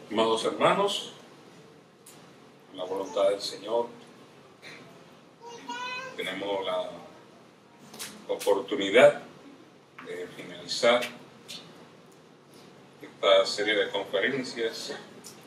Amados hermanos, en la voluntad del Señor, tenemos la oportunidad de finalizar esta serie de conferencias